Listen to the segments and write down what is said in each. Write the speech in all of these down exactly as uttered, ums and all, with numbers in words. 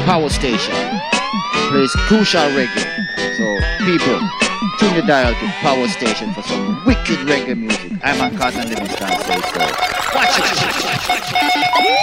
Power Station plays crucial reggae. So people, tune the dial to Power Station for some wicked reggae music. I'm on Cotton Livingston, say so. Watch it, watch it, watch it.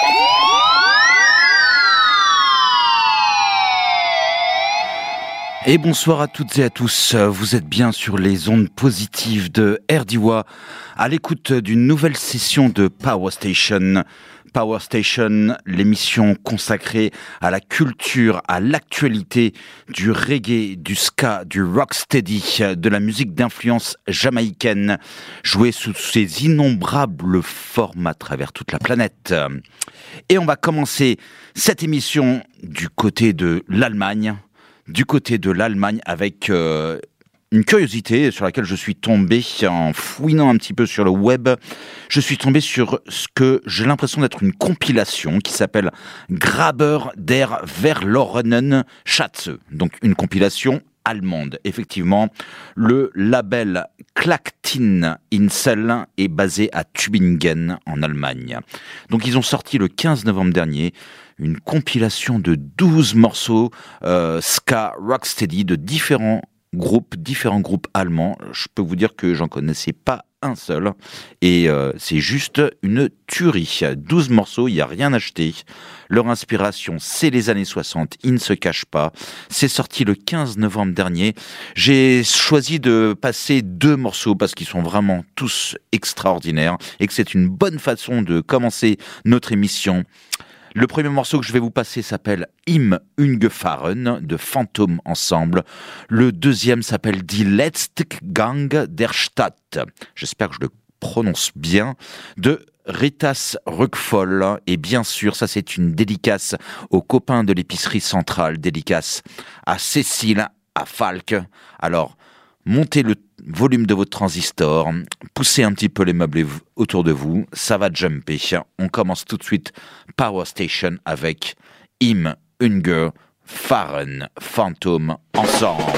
Et bonsoir à toutes et à tous, vous êtes bien sur les ondes positives de R D W A, à l'écoute d'une nouvelle session de Power Station. Power Station, l'émission consacrée à la culture, à l'actualité du reggae, du ska, du rocksteady, de la musique d'influence jamaïcaine, jouée sous ses innombrables formes à travers toute la planète. Et on va commencer cette émission du côté de l'Allemagne, du côté de l'Allemagne avec euh, une curiosité sur laquelle je suis tombé en fouinant un petit peu sur le web. Je suis tombé sur ce que j'ai l'impression d'être une compilation qui s'appelle Graber der Verlorenen Schätze. Donc une compilation allemande. Effectivement, le label Klactin Insel est basé à Tübingen en Allemagne. Donc ils ont sorti le quinze novembre dernier une compilation de douze morceaux euh, ska, rocksteady de différents groupes, différents groupes allemands. Je peux vous dire que j'en connaissais pas un seul. Et euh, c'est juste une tuerie. douze morceaux, il n'y a rien acheté. Leur inspiration, c'est les années soixante, ils ne se cachent pas. C'est sorti le quinze novembre dernier. J'ai choisi de passer deux morceaux parce qu'ils sont vraiment tous extraordinaires et que c'est une bonne façon de commencer notre émission. Le premier morceau que je vais vous passer s'appelle Im Ungefahren de Phantom Ensemble. Le deuxième s'appelle Die Letzte Gang der Stadt. J'espère que je le prononce bien. De Ritas Rückvoll. Et bien sûr, ça c'est une dédicace aux copains de l'épicerie centrale. Dédicace à Cécile, à Falk. Alors, montez le volume de votre transistor, poussez un petit peu les meubles autour de vous, ça va jumper. On commence tout de suite Power Station avec Im Unger Fahren Phantom Ensemble.